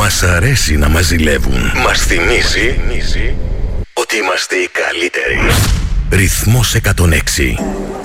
Μας αρέσει να μας ζηλεύουν. Μας θυμίζει ότι είμαστε οι καλύτεροι. Ρυθμός 106.